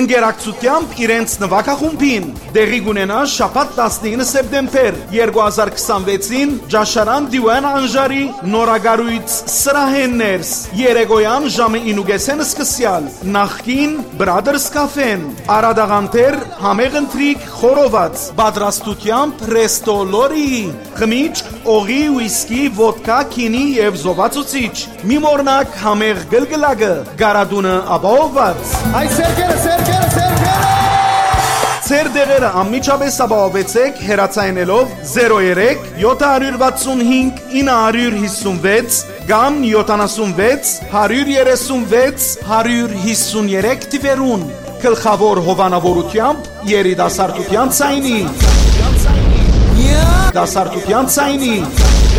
ընկերակցությամբ իրենց նվագախումբին։ Դեղի կունենա շաբաթ 19 սեպտեմբեր 2026-ին Ջաշարան Դիվան Անժարի նորագարույց սրահեններս երեկոյան ժամը 9:30 սկսյալ նախկին Brothers Cafe-ն Արադաղանտեր համեղընտրիկ խորոված պատրաստությամբ Resto Lori խմիչք օղի ուիսկի ոդկա քինի եւ զովացուցիչ մի մորնակ համեղ գլգլակը գարադունը ապահովված Այ սերկերը Ձեր դեղերը անմիջապես ապահովեցեք հեռացայինելով 03 765 956 կամ 76 136 153 թվերուն գլխավոր հովանավորությամբ երիտասարդության ցայնի դասարտության ցայնի